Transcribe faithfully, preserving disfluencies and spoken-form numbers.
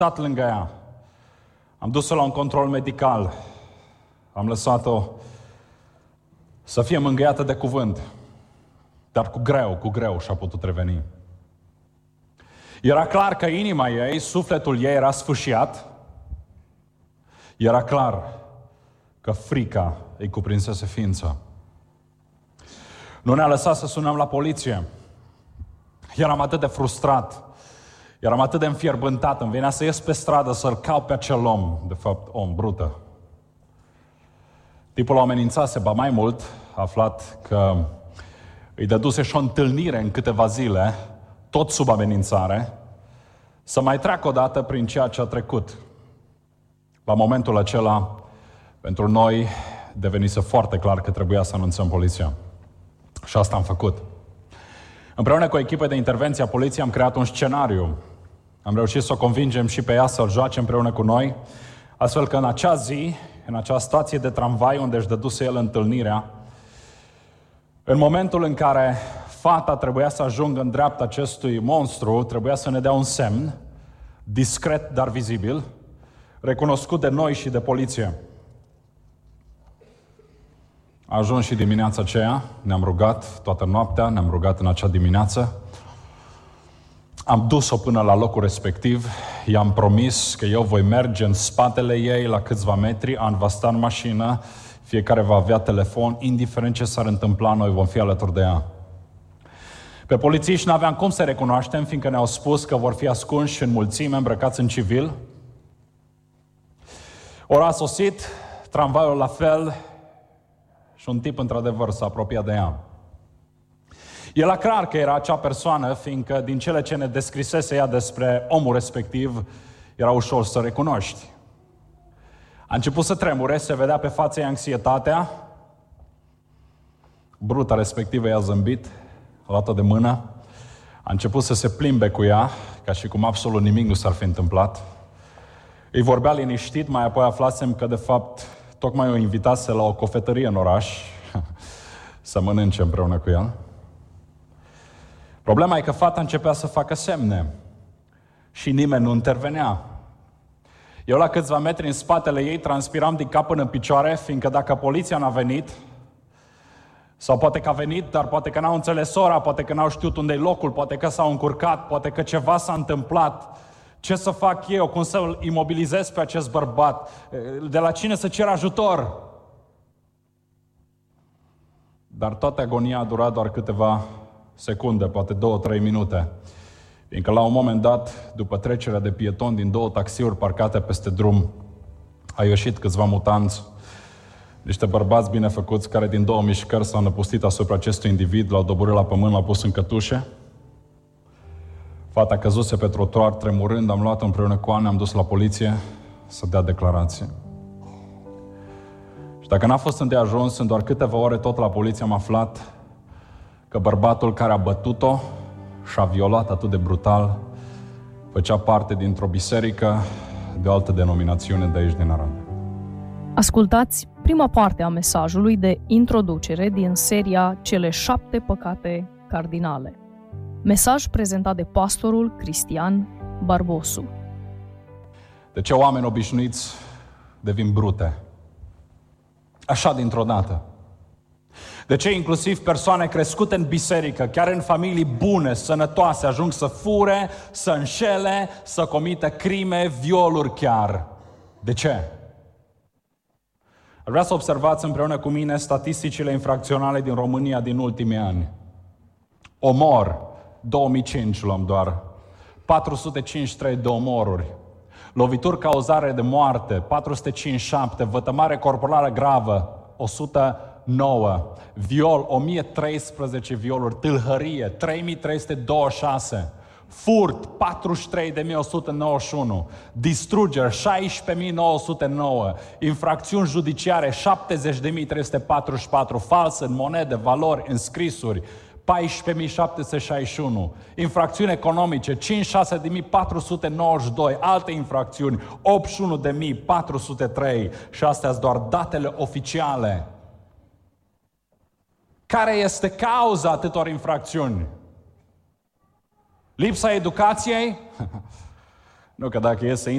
stat lângă ea. Am dus-o la un control medical. Am lăsat-o să fie mângâiată de cuvânt. Dar cu greu, cu greu și-a putut reveni. Era clar că inima ei, sufletul ei era sfâșiat. Era clar că frica îi cuprinsese ființa. Nu ne-a lăsat să sunăm la poliție. Eram atât de frustrat. Eram atât de înfierbântat. Îmi venea să ies pe stradă să-l caut pe acel om. De fapt, om brută. Tipul o amenințase, ba mai mult, a aflat că îi dăduse și o întâlnire în câteva zile, tot sub amenințare, să mai treacă odată prin ceea ce a trecut. La momentul acela, pentru noi, devenise foarte clar că trebuia să anunțăm poliția. Și asta am făcut. Împreună cu o echipă de intervenție a poliției am creat un scenariu. Am reușit să o convingem și pe ea să-l joace împreună cu noi, astfel că în acea zi, în acea stație de tramvai unde își dăduse el întâlnirea, în momentul în care fata trebuia să ajungă în dreapta acestui monstru, trebuia să ne dea un semn, discret, dar vizibil, recunoscut de noi și de poliție. A ajuns și dimineața aceea, ne-am rugat toată noaptea, ne-am rugat în acea dimineață. Am dus-o până la locul respectiv, i-am promis că eu voi merge în spatele ei la câțiva metri, An va sta în mașină, fiecare va avea telefon, indiferent ce s-ar întâmpla, noi vom fi alături de ea. Pe polițiști n-aveam cum să recunoaștem, fiindcă ne-au spus că vor fi ascunși în mulțime, îmbrăcați în civil. Ora a sosit, tramvaiul la fel și un tip într-adevăr s-a apropiat de ea. Era clar că era acea persoană, fiindcă din cele ce ne descrisese ea despre omul respectiv, era ușor să recunoști. A început să tremure, se vedea pe fața ei anxietatea. Bruta respectivă i-a zâmbit, a luat-o de mână, a început să se plimbe cu ea, ca și cum absolut nimic nu s-ar fi întâmplat. Îi vorbea liniștit, mai apoi aflasem că, de fapt, tocmai o invitase la o cofetărie în oraș să mănânce împreună cu el. Problema e că fata începea să facă semne și nimeni nu intervenea. Eu la câțiva metri în spatele ei transpiram din cap până în picioare, fiindcă dacă poliția n-a venit, sau poate că a venit, dar poate că n-au înțeles ora, poate că n-au știut unde e locul, poate că s-au încurcat, poate că ceva s-a întâmplat. Ce să fac eu? Cum să-l imobilizez pe acest bărbat? De la cine să cer ajutor? Dar toată agonia a durat doar câteva secunde, poate două, trei minute. Fiindcă la un moment dat, după trecerea de pietoni din două taxiuri parcate peste drum, au ieșit câțiva mutanți, niște bărbați binefăcuți care din două mișcări s-au năpustit asupra acestui individ, l-au doborât la pământ, l-au pus în cătușe. Fata căzuse pe trotuar, tremurând, am luat-o împreună cu Ana, am dus la poliție să dea declarație. Și dacă n-a fost îndeajuns, în doar câteva ore tot la poliție am aflat că bărbatul care a bătut-o și a violat atât de brutal făcea parte dintr-o biserică de o altă denominațiune de aici din Arad. Ascultați prima parte a mesajului de introducere din seria Cele șapte păcate cardinale. Mesaj prezentat de pastorul Cristian Barbosu. De ce oameni obișnuiți devin brute? Așa dintr-o dată. De ce inclusiv persoane crescute în biserică, chiar în familii bune, sănătoase, ajung să fure, să înșele, să comită crime, violuri chiar? De ce? Ar vrea să observați împreună cu mine statisticile infracționale din România din ultimii ani. Omor, două mii cinci luăm doar, patru sute cincizeci și trei de omoruri. Lovituri cauzare de moarte, patru sute cincizeci și șapte, vătămare corporală gravă, o sută nouă, viol, o mie treisprezece violuri, tâlhărie, trei mii trei sute douăzeci și șase, furt, patruzeci și trei de mii o sută nouăzeci și unu, distrugeri, șaisprezece mii nouă sute nouă, infracțiuni judiciare, șaptezeci de mii trei sute patruzeci și patru, false în monede, valori, în scrisuri, paisprezece mii șapte sute șaizeci și unu, infracțiuni economice, cincizeci și șase de mii patru sute nouăzeci și doi, alte infracțiuni, optzeci și unu de mii patru sute trei și astea sunt doar datele oficiale. Care este cauza atâtor infracțiuni? Lipsa educației? Nu, că dacă e să